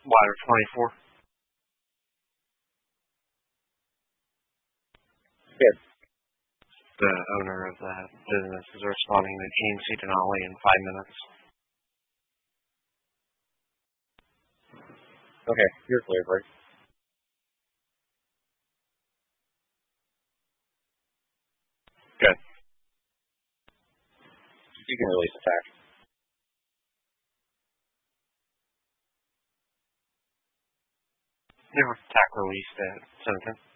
Water 24. Good. The owner of that business is responding to GMC Denali in 5 minutes. Okay, you're clear, Bryce. Good. You can release attack. Never attack released at 710.